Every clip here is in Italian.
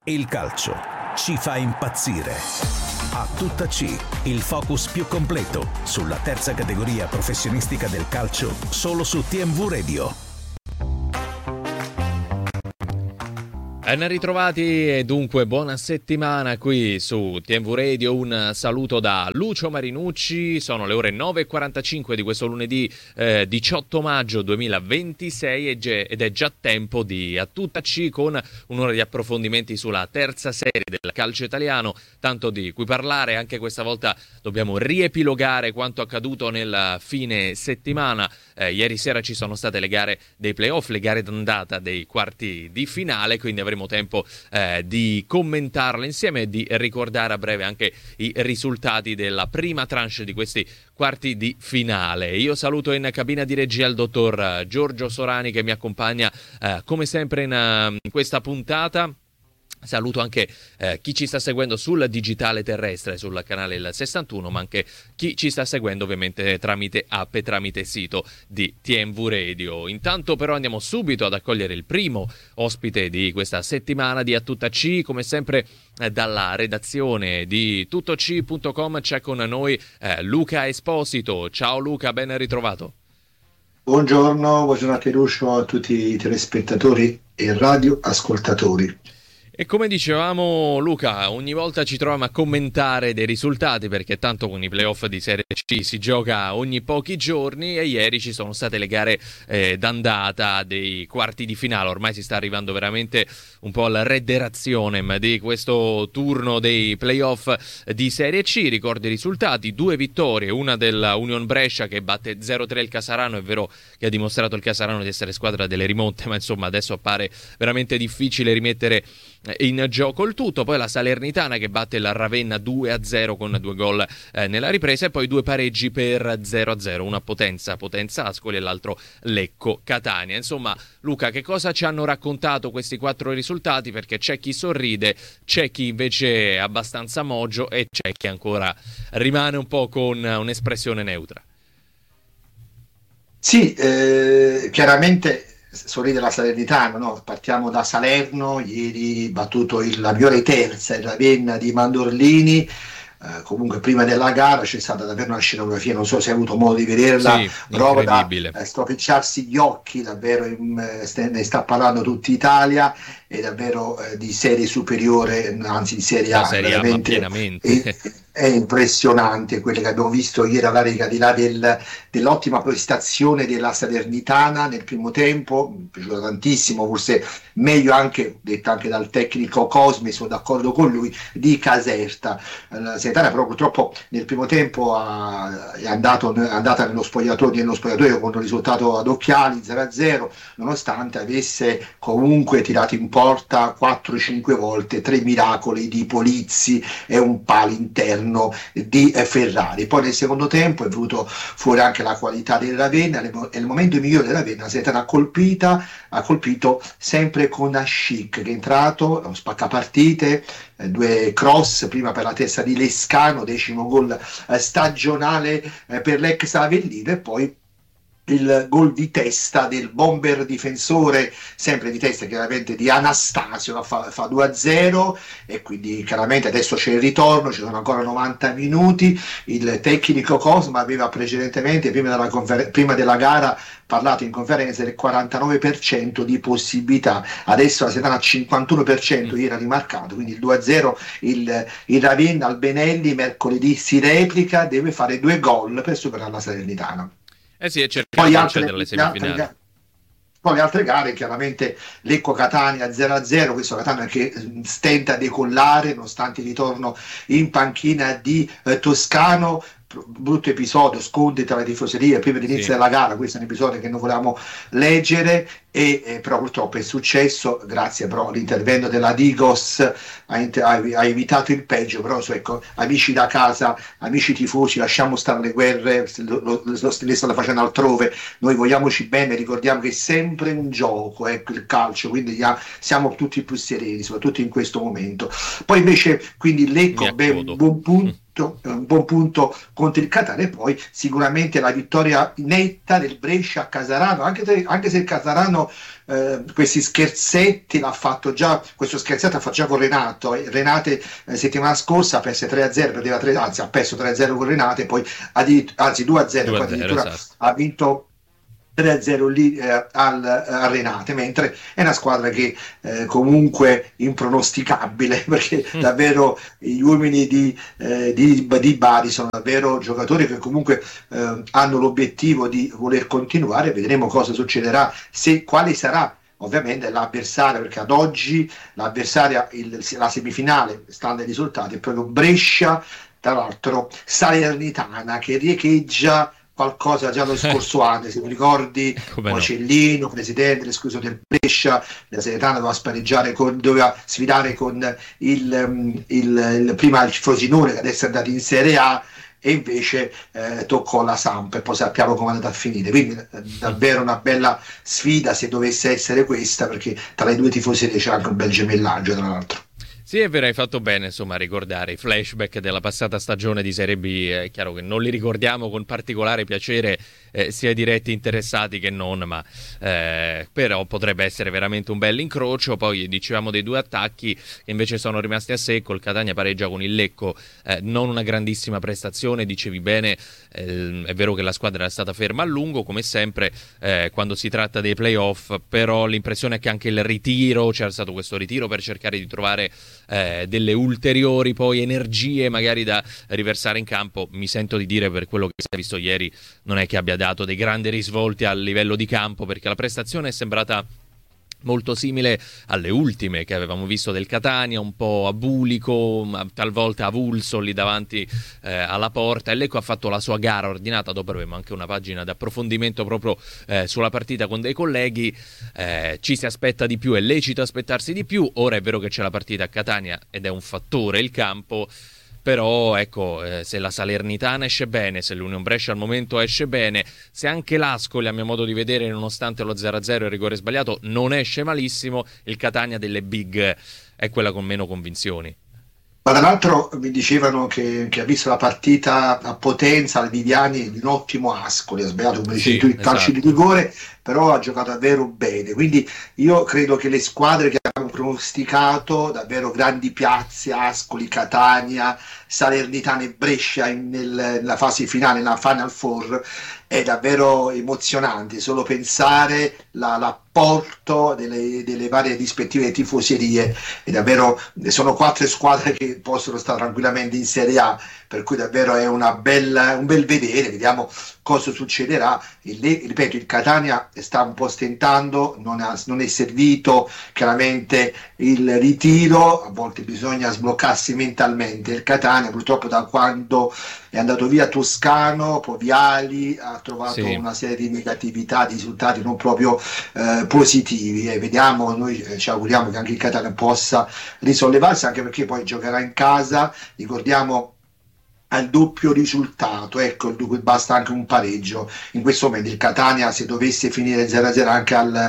Il calcio ci fa impazzire. A tutta C, il focus più completo sulla terza categoria professionistica del calcio, solo su TMV Radio. Ben ritrovati e dunque buona settimana qui su TMV Radio. Un saluto da Lucio Marinucci. Sono le ore 9.45 di questo lunedì 18 maggio 2026 ed è già tempo di A Tutta C, con un'ora di approfondimenti sulla terza serie del calcio italiano. Tanto di cui parlare, anche questa volta dobbiamo riepilogare quanto accaduto nel fine settimana. Ieri sera ci sono state le gare dei playoff, le gare d'andata dei quarti di finale, quindi avremo tempo di commentarle insieme e di ricordare a breve anche i risultati della prima tranche di questi quarti di finale. Io saluto in cabina di regia il dottor Giorgio Sorani, che mi accompagna come sempre in questa puntata. Saluto anche chi ci sta seguendo sul digitale terrestre, sul canale il 61, ma anche chi ci sta seguendo ovviamente tramite app e tramite sito di TMV Radio. Intanto però andiamo subito ad accogliere il primo ospite di questa settimana di A Tutta C. Come sempre dalla redazione di tuttoc.com c'è con noi Luca Esposito. Ciao Luca, ben ritrovato. Buongiorno a te Lucio, a tutti i telespettatori e radioascoltatori. E come dicevamo Luca, ogni volta ci troviamo a commentare dei risultati, perché tanto con i playoff di Serie C si gioca ogni pochi giorni, e ieri ci sono state le gare d'andata dei quarti di finale. Ormai si sta arrivando veramente un po' alla rederazione di questo turno dei playoff di Serie C. Ricordo i risultati: 2 vittorie, una della Union Brescia che batte 0-3 il Casarano. È vero che ha dimostrato il Casarano di essere squadra delle rimonte, ma insomma adesso appare veramente difficile rimettere in gioco il tutto. Poi la Salernitana che batte la Ravenna 2-0 con 2 gol nella ripresa, e poi 2 pareggi per 0-0, una Potenza Ascoli e l'altro Lecco Catania. Insomma Luca, che cosa ci hanno raccontato questi 4 risultati? Perché c'è chi sorride, c'è chi invece è abbastanza mogio e c'è chi ancora rimane un po' con un'espressione neutra. Sì, chiaramente sorride la Salernitana, no? Partiamo da Salerno, ieri battuto la Viore Terza, il Ravenna di Mandorlini. Comunque prima della gara c'è stata davvero una scenografia, non so se hai avuto modo di vederla, sì, prova da stropicciarsi gli occhi, davvero ne sta parlando tutta Italia, è davvero di serie superiore, anzi di Serie A, veramente è impressionante quello che abbiamo visto ieri alla riga, di là dell'ottima prestazione della Salernitana nel primo tempo. Mi è piaciuta tantissimo, forse meglio anche, detto anche dal tecnico Cosmi, sono d'accordo con lui, di Caserta. La Salernitana però purtroppo nel primo tempo è andata nello spogliatoio con un risultato ad occhiali 0-0, nonostante avesse comunque tirato in porta 4-5 volte 3 miracoli di Polizzi e un palo interno di Ferrari. Poi nel secondo tempo è venuto fuori anche la qualità del Ravenna, e nel momento migliore della Ravenna si è stata ha colpito sempre con Ascic, che è entrato, un spaccapartite, 2 cross, prima per la testa di Lescano, 10° gol stagionale per l'ex Avellino, e poi il gol di testa del bomber difensore, sempre di testa chiaramente, di Anastasio, fa 2-0, e quindi chiaramente adesso c'è il ritorno, ci sono ancora 90 minuti. Il tecnico Cosma aveva precedentemente, prima della gara, parlato in conferenza del 49% di possibilità, adesso la Salernitana al 51% ieri ha rimarcato, quindi il 2-0, il Ravenna al Benelli mercoledì si replica, deve fare 2 gol per superare la Salernitana. Sì, e cercare di accedere alle semifinali. Poi le altre gare, chiaramente Lecco Catania 0-0, questo Catania che stenta a decollare nonostante il ritorno in panchina di Toscano. Brutto episodio, scontri tra le tifoserie prima dell'inizio della gara. Questo è un episodio che non volevamo leggere, e però purtroppo è successo. Grazie però all'intervento della Digos ha evitato il peggio. Però ecco, amici da casa, amici tifosi, lasciamo stare le guerre, le stanno facendo altrove, noi vogliamoci bene, ricordiamo che è sempre un gioco, ecco, il calcio, quindi siamo tutti più sereni, soprattutto in questo momento. Poi invece quindi Lecco, buon punto. buon punto contro il Catania, e poi sicuramente la vittoria netta del Brescia a Casarano, anche se il Casarano questi scherzetti l'ha fatto già, questo scherzetto ha fatto già con Renato. Renate settimana scorsa perse 3-0, perdeva 3, anzi ha perso 3-0 con Renate, poi anzi 2-0, poi addirittura esatto, ha vinto 3-0 lì a Renate, mentre è una squadra che comunque impronosticabile, perché davvero gli uomini di Bari sono davvero giocatori che comunque hanno l'obiettivo di voler continuare. Vedremo cosa succederà, quale sarà ovviamente l'avversaria, perché ad oggi l'avversaria, la semifinale, stando ai risultati, è proprio Brescia, tra l'altro Salernitana, che riecheggia qualcosa già lo scorso anno, se mi ricordi, Mocellino, presidente dell'esclusione del Brescia, la Salernitana doveva sfidare con prima il Frosinone, che adesso è andato in Serie A, e invece toccò la Samp, e poi sappiamo come è andata a finire. Quindi davvero una bella sfida, se dovesse essere questa, perché tra le due tifoserie c'è anche un bel gemellaggio, tra l'altro. Sì, è vero, hai fatto bene insomma a ricordare i flashback della passata stagione di Serie B. È chiaro che non li ricordiamo con particolare piacere sia i diretti interessati che non, ma però potrebbe essere veramente un bel incrocio. Poi dicevamo dei due attacchi che invece sono rimasti a secco. Il Catania pareggia con il Lecco, non una grandissima prestazione, dicevi bene, è vero che la squadra è stata ferma a lungo come sempre quando si tratta dei playoff, però l'impressione è che anche il ritiro, c'era stato questo ritiro per cercare di trovare delle ulteriori poi energie magari da riversare in campo. Mi sento di dire, per quello che si è visto ieri, non è che abbia dato dei grandi risvolti a livello di campo, perché la prestazione è sembrata molto simile alle ultime che avevamo visto del Catania, un po' abulico, talvolta avulso lì davanti alla porta. E Lecco ha fatto la sua gara ordinata. Dopo avremo anche una pagina di approfondimento proprio sulla partita con dei colleghi. Ci si aspetta di più, è lecito aspettarsi di più. Ora è vero che c'è la partita a Catania ed è un fattore il campo, però ecco, se la Salernitana esce bene, se l'Union Brescia al momento esce bene, se anche l'Ascoli, a mio modo di vedere, nonostante lo 0-0 e il rigore sbagliato, non esce malissimo, il Catania delle big è quella con meno convinzioni. Ma tra l'altro mi dicevano che ha visto la partita a Potenza, al Viviani, di un ottimo Ascoli, ha sbagliato come dicevi tu il calcio di rigore, però ha giocato davvero bene. Quindi io credo che le squadre che abbiamo pronosticato, davvero grandi piazze, Ascoli, Catania, Salernitana e Brescia nella fase finale, nella Final Four, è davvero emozionante solo pensare l'apporto delle varie rispettive tifoserie. E davvero sono 4 squadre che possono stare tranquillamente in Serie A, per cui davvero è un bel vedere. Vediamo cosa succederà. Ripeto, il Catania sta un po' stentando, non è servito chiaramente il ritiro, a volte bisogna sbloccarsi mentalmente. Il Catania purtroppo, da quando è andato via Toscano, poi Viali, ha trovato una serie di negatività, di risultati non proprio positivi, e vediamo, noi ci auguriamo che anche il Catania possa risollevarsi, anche perché poi giocherà in casa, ricordiamo, al doppio risultato, ecco, basta anche un pareggio. In questo momento il Catania, se dovesse finire 0-0 anche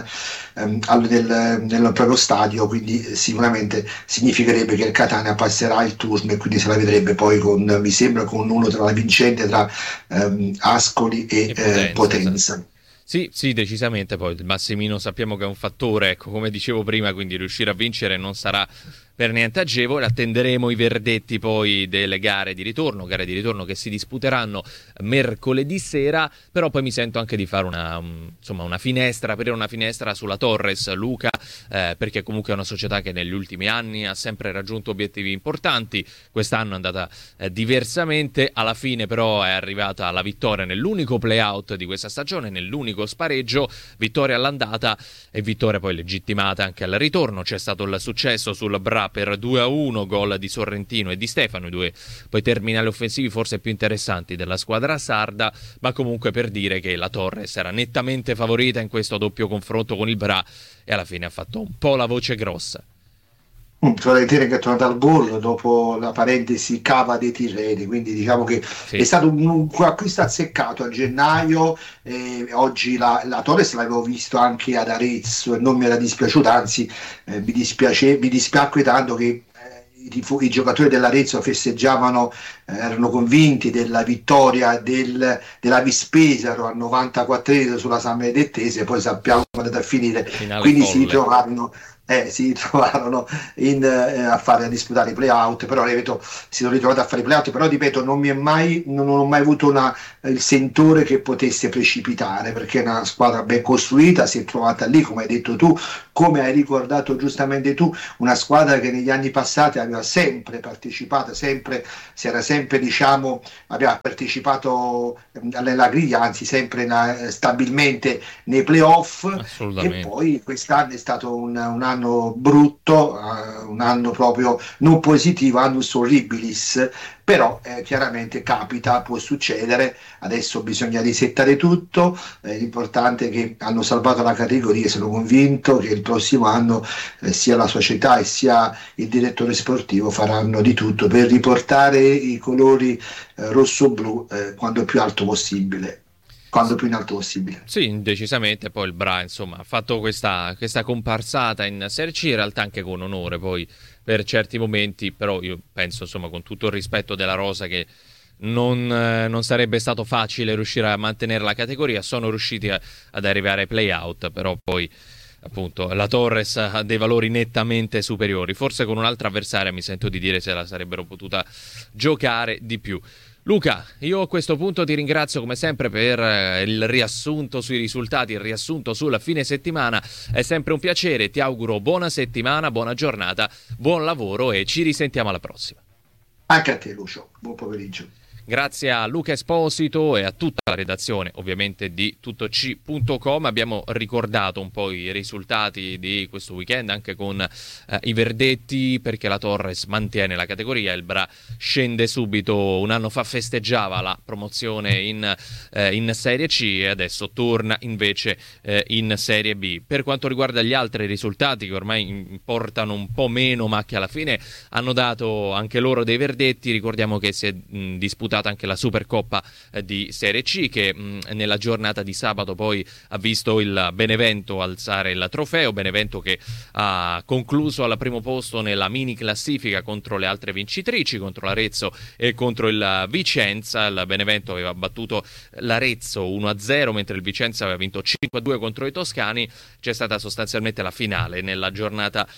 nel proprio stadio, quindi sicuramente significherebbe che il Catania passerà il turno, e quindi se la vedrebbe poi mi sembra con uno tra la vincente tra Ascoli e Potenza. Esatto. Sì, decisamente. Poi il Massimino sappiamo che è un fattore, ecco, come dicevo prima, quindi riuscire a vincere non sarà per niente agevole. Attenderemo i verdetti poi delle gare di ritorno che si disputeranno mercoledì sera, però poi mi sento anche di fare una finestra, aprire una finestra sulla Torres, Luca, perché comunque è una società che negli ultimi anni ha sempre raggiunto obiettivi importanti. Quest'anno è andata diversamente, alla fine però è arrivata la vittoria nell'unico play-out di questa stagione, nell'unico spareggio, vittoria all'andata e vittoria poi legittimata anche al ritorno. C'è stato il successo sul Bra per 2-1, gol di Sorrentino e di Stefano, i due poi terminali offensivi forse più interessanti della squadra sarda, ma comunque per dire che la Torres era nettamente favorita in questo doppio confronto con il Bra e alla fine ha fatto un po' la voce grossa. Fiorentina che è tornata al gol dopo la parentesi cava dei Tirreni, quindi diciamo che è stato un acquisto azzeccato a gennaio. Oggi la Torres l'avevo visto anche ad Arezzo e non mi era dispiaciuta, anzi mi dispiacque tanto che i giocatori dell'Arezzo festeggiavano, erano convinti della vittoria della Vispesaro al 94 sulla San Benedettese, poi sappiamo come è andata a finire. Finale quindi folle. si trovarono a disputare i play-out, però ripeto, si sono ritrovati a fare i play-out, però ripeto, non ho mai avuto il sentore che potesse precipitare, perché è una squadra ben costruita, si è trovata lì, come hai detto tu, come hai ricordato giustamente tu, una squadra che negli anni passati aveva sempre partecipato, aveva partecipato nella griglia, anzi sempre stabilmente nei playoff, e poi quest'anno è stato un anno brutto, un anno proprio non positivo, annus horribilis, però chiaramente capita, può succedere, adesso bisogna risettare tutto, l'importante è che hanno salvato la categoria, sono convinto che il prossimo anno sia la società e sia il direttore sportivo faranno di tutto per riportare i colori rosso-blu quanto più alto possibile. Quando più in alto possibile. Sì, decisamente. Poi il Bra, insomma, ha fatto questa comparsata in Serie C, in realtà anche con onore poi per certi momenti, però io penso, insomma, con tutto il rispetto della rosa, che non sarebbe stato facile riuscire a mantenere la categoria. Sono riusciti ad arrivare ai play-out, però poi appunto la Torres ha dei valori nettamente superiori. Forse con un'altra avversaria mi sento di dire se la sarebbero potuta giocare di più. Luca, io a questo punto ti ringrazio come sempre per il riassunto sui risultati, il riassunto sulla fine settimana. È sempre un piacere, ti auguro buona settimana, buona giornata, buon lavoro e ci risentiamo alla prossima. Anche a te, Lucio, buon pomeriggio. Grazie a Luca Esposito e a tutta la redazione ovviamente di tuttoc.com. Abbiamo ricordato un po' i risultati di questo weekend anche con i verdetti, perché la Torres mantiene la categoria, il Bra scende subito. Un anno fa festeggiava la promozione in Serie C e adesso torna invece in Serie B. Per quanto riguarda gli altri risultati che ormai importano un po' meno, ma che alla fine hanno dato anche loro dei verdetti, ricordiamo che si è disputato anche la Supercoppa di Serie C, che nella giornata di sabato poi ha visto il Benevento alzare il trofeo. Benevento che ha concluso al primo posto nella mini classifica contro le altre vincitrici, contro l'Arezzo e contro il Vicenza. Il Benevento aveva battuto l'Arezzo 1-0, mentre il Vicenza aveva vinto 5-2 contro i toscani. C'è stata sostanzialmente la finale nella giornata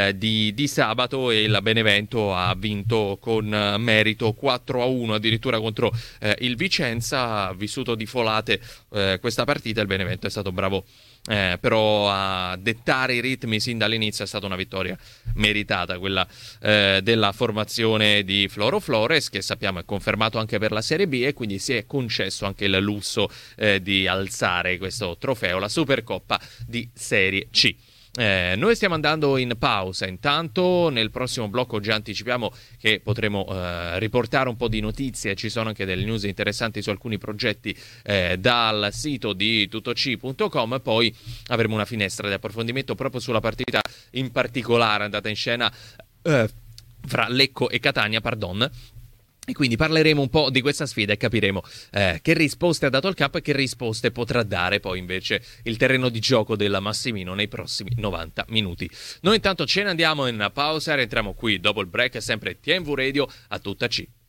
di sabato e il Benevento ha vinto con merito 4-1 addirittura contro il Vicenza. Ha vissuto di folate questa partita. Il Benevento è stato bravo però a dettare i ritmi sin dall'inizio. È stata una vittoria meritata quella della formazione di Floro Flores, che sappiamo è confermato anche per la Serie B, e quindi si è concesso anche il lusso di alzare questo trofeo, la Supercoppa di Serie C. Noi stiamo andando in pausa, intanto nel prossimo blocco già anticipiamo che potremo riportare un po' di notizie. Ci sono anche delle news interessanti su alcuni progetti dal sito di tuttoc.com, poi avremo una finestra di approfondimento proprio sulla partita in particolare andata in scena fra Lecco e Catania, e quindi parleremo un po' di questa sfida e capiremo che risposte ha dato il campo e che risposte potrà dare poi invece il terreno di gioco della Massimino nei prossimi 90 minuti. Noi intanto ce ne andiamo in pausa, rientriamo qui dopo il break, sempre TMV Radio a tutta C.